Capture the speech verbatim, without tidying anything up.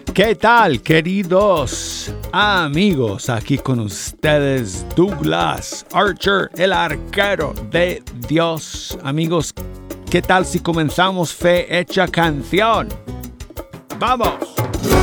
¿Qué tal, queridos amigos? Aquí con ustedes Douglas Archer, el arquero de Dios. Amigos, ¿qué tal si comenzamos Fe Hecha Canción? ¡Vamos!